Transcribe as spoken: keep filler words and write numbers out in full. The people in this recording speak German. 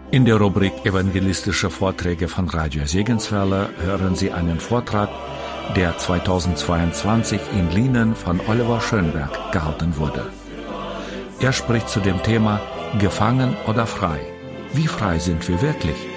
In der Rubrik Evangelistische Vorträge von Radio Segenswelle hören Sie einen Vortrag, der zweitausendzweiundzwanzig in Lienen von Oliver Schönberg gehalten wurde. Er spricht zu dem Thema Gefangen oder frei? Wie frei sind wir wirklich?